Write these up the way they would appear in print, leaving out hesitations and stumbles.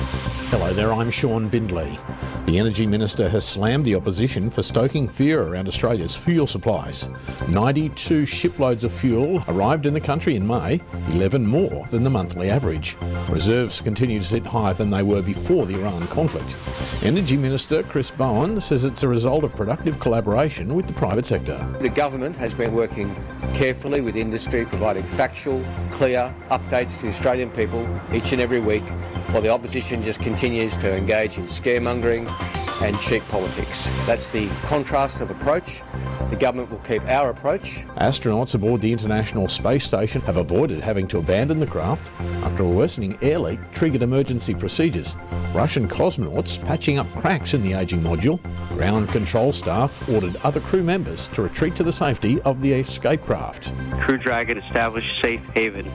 Hello there, I'm Sean Bindley. The Energy Minister has slammed the opposition for stoking fear around Australia's fuel supplies. 92 shiploads of fuel arrived in the country in May, 11 more than the monthly average. Reserves continue to sit higher than they were before the Iran conflict. Energy Minister Chris Bowen says it's a result of productive collaboration with the private sector. The government has been working carefully with industry, providing factual, clear updates to Australian people each and every week, while the opposition just continues to engage in scaremongering and cheap politics. That's the contrast of approach. The government will keep our approach. Astronauts aboard the International Space Station have avoided having to abandon the craft after a worsening air leak triggered emergency procedures. Russian cosmonauts patching up cracks in the ageing module. Ground control staff ordered other crew members to retreat to the safety of the escape craft. Crew Dragon established safe haven.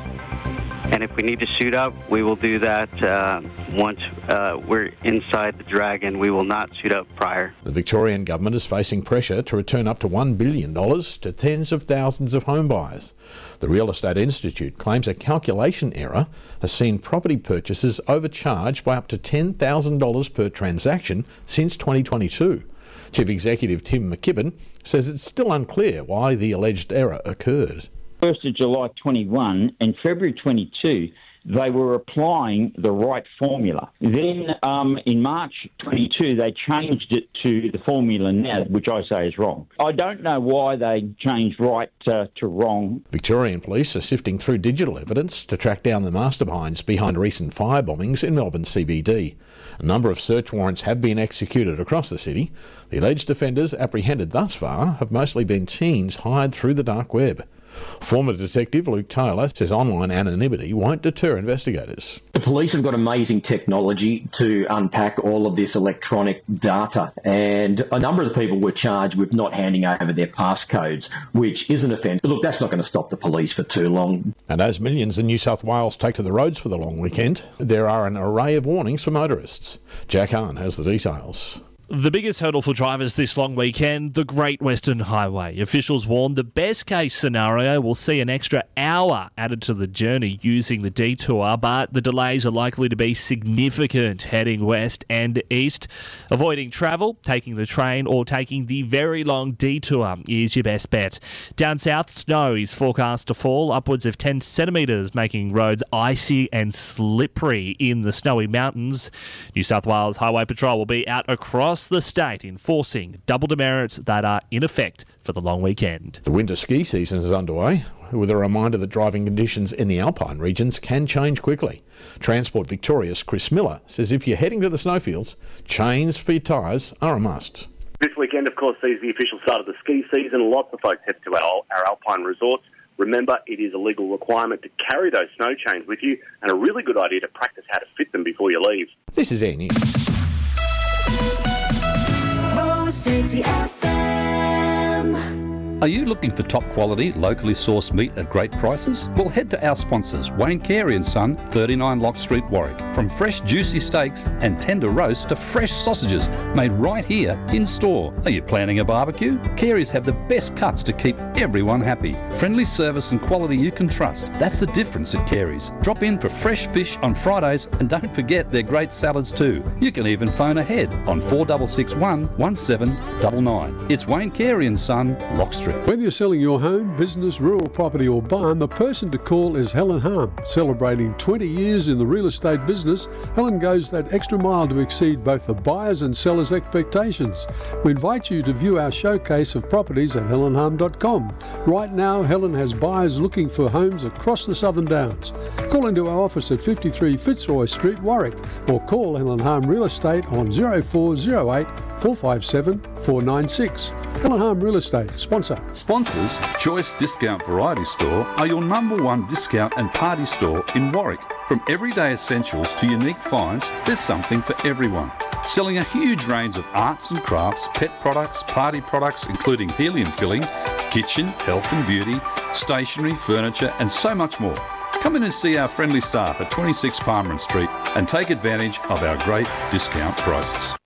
And if we need to suit up, we will do that once we're inside the Dragon. We will not suit up prior. The Victorian government is facing pressure to return up to $1 billion to tens of thousands of home buyers. The Real Estate Institute claims a calculation error has seen property purchases overcharged by up to $10,000 per transaction since 2022. Chief Executive Tim McKibben says it's still unclear why the alleged error occurred. 1st of July 21 and February 22, they were applying the right formula. Then in March 22, they changed it to the formula now, which I say is wrong. I don't know why they changed right to wrong. Victorian police are sifting through digital evidence to track down the masterminds behind recent fire bombings in Melbourne CBD. A number of search warrants have been executed across the city. The alleged offenders apprehended thus far have mostly been teens hired through the dark web. Former Detective Luke Taylor says online anonymity won't deter investigators. The police have got amazing technology to unpack all of this electronic data, and a number of the people were charged with not handing over their passcodes, which is an offence. But look, that's not going to stop the police for too long. And as millions in New South Wales take to the roads for the long weekend, there are an array of warnings for motorists. Jack Hahn has the details. The biggest hurdle for drivers this long weekend, the Great Western Highway. Officials warn the best-case scenario will see an extra hour added to the journey using the detour, but the delays are likely to be significant heading west and east. Avoiding travel, taking the train or taking the very long detour is your best bet. Down south, snow is forecast to fall upwards of 10 centimetres, making roads icy and slippery in the snowy mountains. New South Wales Highway Patrol will be out across the state enforcing double demerits that are in effect for the long weekend. The winter ski season is underway, with a reminder that driving conditions in the alpine regions can change quickly. Transport Victoria's Chris Miller says if you're heading to the snowfields, chains for your tyres are a must. This weekend, of course, sees the official start of the ski season. Lots of folks head to our alpine resorts. Remember, it is a legal requirement to carry those snow chains with you, and a really good idea to practice how to fit them before you leave. This is Air News. City FM. Are you looking for top quality, locally sourced meat at great prices? Well, head to our sponsors, Wayne Carey & Son, 39 Lock Street, Warwick. From fresh juicy steaks and tender roasts to fresh sausages made right here in store. Are you planning a barbecue? Carey's have the best cuts to keep everyone happy. Friendly service and quality you can trust. That's the difference at Carey's. Drop in for fresh fish on Fridays and don't forget their great salads too. You can even phone ahead on 4661 1799. It's Wayne Carey & Son, Lock Street. Whether you're selling your home, business, rural property or barn, the person to call is Helen Harm. Celebrating 20 years in the real estate business, Helen goes that extra mile to exceed both the buyers' and sellers' expectations. We invite you to view our showcase of properties at helenharm.com. Right now, Helen has buyers looking for homes across the Southern Downs. Call into our office at 53 Fitzroy Street, Warwick, or call Helen Harm Real Estate on 0408 457 496. Helen Harm Real Estate, sponsor. Sponsors, Choice Discount Variety Store are your #1 discount and party store in Warwick. From everyday essentials to unique finds, there's something for everyone. Selling a huge range of arts and crafts, pet products, party products including helium filling, kitchen, health and beauty, stationery, furniture and so much more. Come in and see our friendly staff at 26 Palmerin Street and take advantage of our great discount prices.